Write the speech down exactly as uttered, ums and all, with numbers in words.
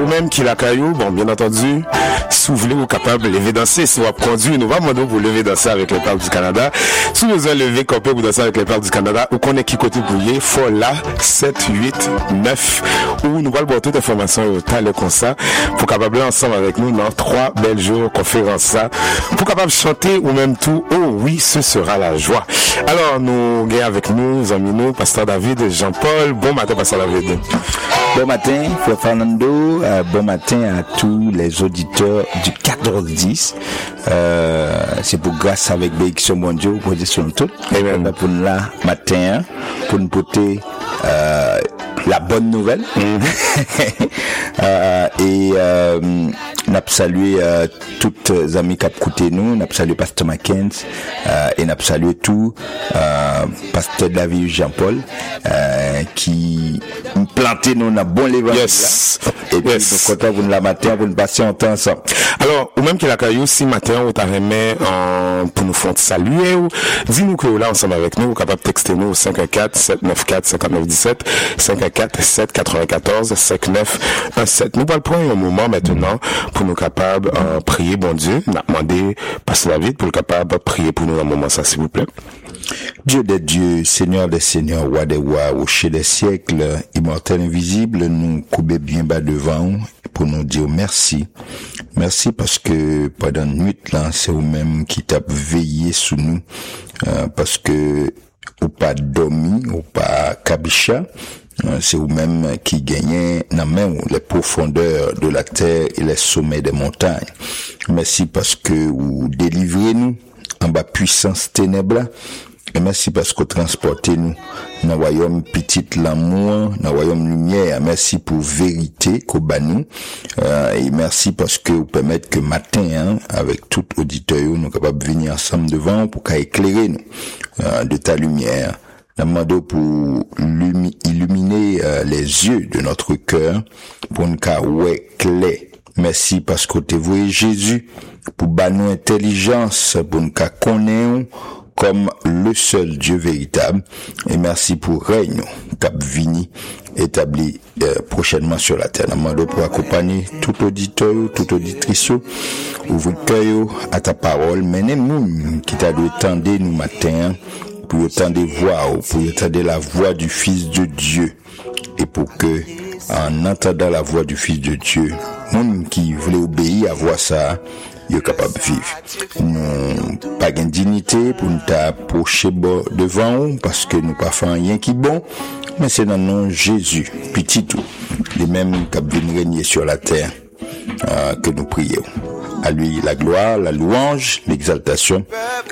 ou même qui la caillou, bon, bien entendu, si vous voulez, vous capable de lever danser, si vous avez conduit, nous allons demander pour lever danser avec les Parcs du Canada. Si vous avez levé camper pour danser avec les Parcs du Canada, ou qu'on est qui côté pour y, faut là, sept, huit, neuf, ou nous allons voir toute information au tal comme ça, pour capable ensemble avec nous dans trois belles jours, conférence ça, pour capable chanter ou même tout, oh oui, ce sera la joie. Alors, nous, gagnons avec nous, amis nous, Pasteur David et Jean-Paul. Bon matin, Pasteur David. Bon matin, Frère Fernando. Euh, bon matin à tous les auditeurs du quatorze dix. Euh, c'est pour grâce avec bénédiction mon Dieu, pour dire sur nous tout. Amen. Pour nous là, matin, pour nous porter, euh, la bonne nouvelle. Mm-hmm. euh, et, euh, n'a salué euh, toutes les amis qui ont écouté nous, n'a salué Pasteur Mackenzie euh, et n'a salué tout euh, Pasteur David Jean-Paul euh, qui planté nous dans bon l'évangile. Yes. Et puis yes. Nous content pour nous la matin pour nous passer un temps ensemble. Alors, ou même qui la caillou si matin ou t'a remis en pour nous faire saluer ou dis-nous que là ensemble avec nous, ou capable de texter nous au cinq un quatre, sept neuf quatre, cinq neuf un sept, cinq un quatre, sept quatre-vingt-quatorze, cinq neuf un sept. Nous allons prendre un moment maintenant pour nous capables euh, prier bon Dieu. On a demandé Pasteur David pour le capable prier pour nous dans un moment ça s'il vous plaît. Dieu des dieux, Seigneur des seigneurs, roi des rois, rocher des siècles, immortel invisible, nous couper bien bas devant pour nous dire merci. Merci parce que pendant une nuit là, c'est vous-même qui t'a veillé sous nous, euh, parce que ou pas dormi, ou pas cabicha, euh, c'est vous-même qui gagnez dans main les profondeurs de la terre et les sommets des montagnes. Merci parce que vous délivrez nous en bas puissance ténèbres. Et merci parce que vous transportez nous dans le royaume petit l'amour, dans le royaume lumière. Merci pour vérité qu'au bas nous. Euh, et merci parce que vous permettez que matin, hein, avec tout auditeur, nous sommes capables de venir ensemble devant pour qu'à éclairer nous euh, de ta lumière. Nous demandons pour illuminer euh, les yeux de notre cœur pour nous qu'à ouais clair. Merci parce que tu vois Jésus pour bas nous intelligence pour nous qu'à connaître comme le seul Dieu véritable, et merci pour règne cap vini établi euh, prochainement sur la terre. Nous pour accompagner tout auditeur, toute auditrice, ouvre cœur à ta parole, mais nous qui t'a dû tendre nous matin pour entendre voix, pour entendre la voix du Fils de Dieu, et pour que en entendant la voix du Fils de Dieu, monde qui voulait obéir à voix ça, il est capable de vivre. Nous pas de dignité pour nous t'approcher devant parce que nous pas fait rien qui bon, mais c'est dans le nom de Jésus, petit tout, les mêmes qui viennent régner sur la terre, euh, que nous prions. À lui la gloire, la louange, l'exaltation,